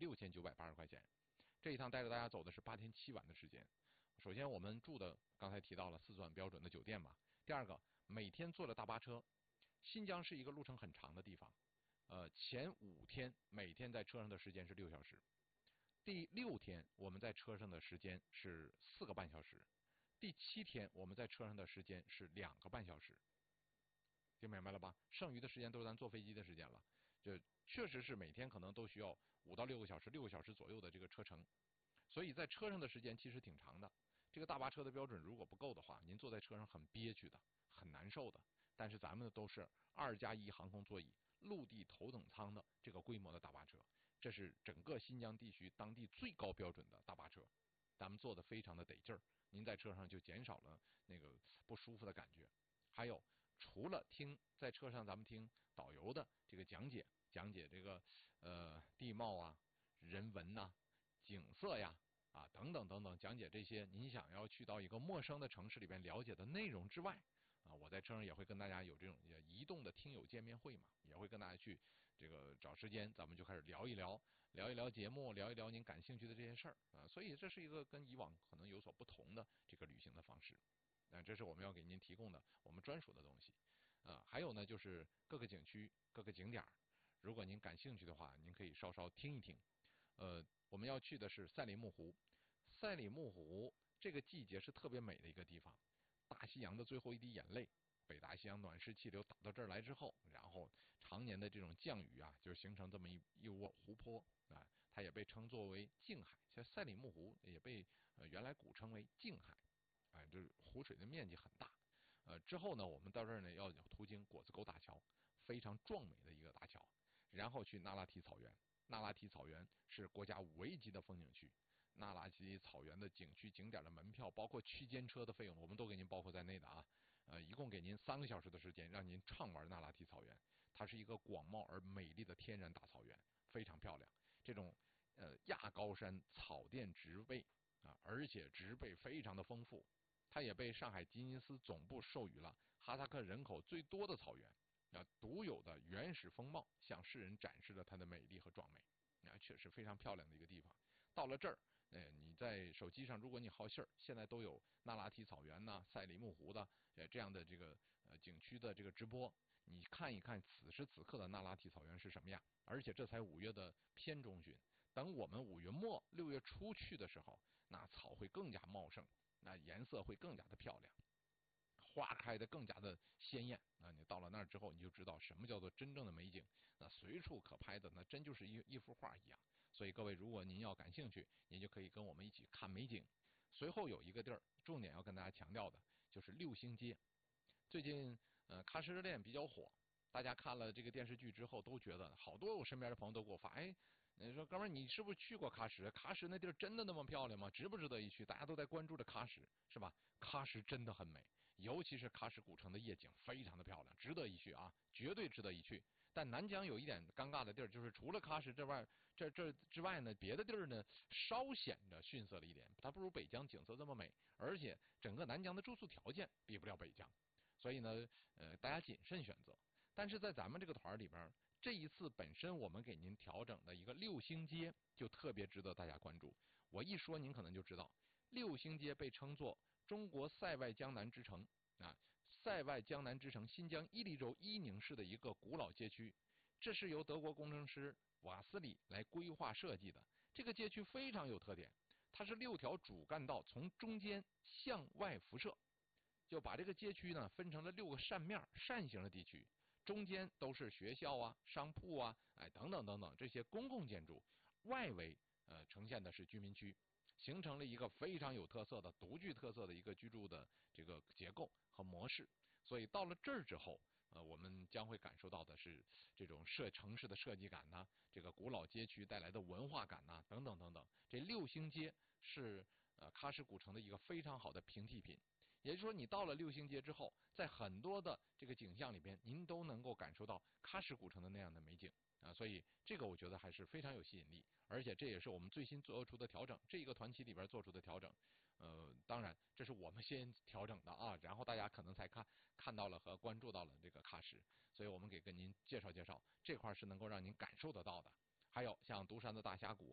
6980块钱。这一趟带着大家走的是8天7晚的时间。首先我们住的刚才提到了4钻标准的酒店嘛。第二个，每天坐着大巴车。新疆是一个路程很长的地方，前5天每天在车上的时间是6小时，第6天我们在车上的时间是4个半小时，第7天我们在车上的时间是2个半小时，听明白了吧？剩余的时间都是咱坐飞机的时间了，就确实是每天可能都需要5到6个小时，6个小时左右的这个车程，所以在车上的时间其实挺长的。这个大巴车的标准如果不够的话，您坐在车上很憋屈的，很难受的。但是咱们都是2+1航空座椅陆地头等舱的这个规模的大巴车，这是整个新疆地区当地最高标准的大巴车，咱们坐的非常的得劲儿，您在车上就减少了那个不舒服的感觉。还有除了在车上咱们听导游的这个讲解这个地貌啊、人文呐、景色呀等等等等，讲解这些您想要去到一个陌生的城市里边了解的内容之外我在车上也会跟大家有这种移动的听友见面会嘛，也会跟大家去这个找时间，咱们就开始聊一聊节目，聊一聊您感兴趣的这些事儿所以这是一个跟以往可能有所不同的这个旅行的方式。这是我们要给您提供的我们专属的东西还有呢，就是各个景区、各个景点，如果您感兴趣的话，您可以稍稍听一听。我们要去的是赛里木湖。赛里木湖这个季节是特别美的一个地方。大西洋的最后一滴眼泪，北大西洋暖湿气流打到这儿来之后，然后常年的这种降雨就形成这么一窝湖泊它也被称作为静海。像赛里木湖也被原来古称为静海就是湖水的面积很大。之后呢，我们到这儿呢要途经果子沟大桥，非常壮美的一个大桥，然后去那拉提草原。那拉提草原是国家5A级的风景区。那拉提草原的景区景点的门票，包括区间车的费用，我们都给您包括在内的一共给您3个小时的时间，让您畅玩那拉提草原。它是一个广袤而美丽的天然大草原，非常漂亮。这种亚高山草甸植被而且植被非常的丰富。它也被上海吉尼斯总部授予了哈萨克人口最多的草原独有的原始风貌，向世人展示了它的美丽和壮美。确实非常漂亮的一个地方。到了这儿你在手机上，如果你好信儿，现在都有那拉提草原赛里木湖的这样的这个景区的这个直播，你看一看此时此刻的那拉提草原是什么样。而且这才5月的偏中旬，等我们5月末6月初去的时候，那草会更加茂盛，那颜色会更加的漂亮，花开的更加的鲜艳。你到了那儿之后，你就知道什么叫做真正的美景，那随处可拍的那真就是一幅画一样。所以各位，如果您要感兴趣，您就可以跟我们一起看美景。随后有一个地儿重点要跟大家强调的就是六星街。最近喀什之恋比较火，大家看了这个电视剧之后都觉得，好多我身边的朋友都给我发你说哥们儿，你是不是去过喀什？喀什那地儿真的那么漂亮吗？值不值得一去？大家都在关注着喀什，是吧？喀什真的很美，尤其是喀什古城的夜景非常的漂亮，值得一去绝对值得一去。但南疆有一点尴尬的地儿，就是除了喀什之外，这之外呢，别的地儿呢稍显着逊色了一点，它不如北疆景色这么美，而且整个南疆的住宿条件比不了北疆，所以呢，大家谨慎选择。但是在咱们这个团里边，这一次本身我们给您调整的一个六星街就特别值得大家关注。我一说您可能就知道，六星街被称作中国塞外江南之城塞外江南之城新疆伊犁州伊宁市的一个古老街区。这是由德国工程师瓦斯里来规划设计的。这个街区非常有特点，它是6条主干道从中间向外辐射，就把这个街区呢分成了6个扇面扇形的地区，中间都是学校商铺等等等等这些公共建筑，外围呈现的是居民区，形成了一个非常有特色的独具特色的一个居住的这个结构和模式。所以到了这儿之后我们将会感受到的是这种城市的设计感这个古老街区带来的文化感等等等等。这六星街是喀什古城的一个非常好的平替品。也就是说，你到了六星街之后，在很多的这个景象里边，您都能够感受到喀什古城的那样的美景所以这个我觉得还是非常有吸引力，而且这也是我们最新做出的调整，这一个团期里边做出的调整。当然这是我们先调整的然后大家可能才看到了和关注到了这个喀什，所以我们跟您介绍介绍这块是能够让您感受得到的。还有像独山的大峡谷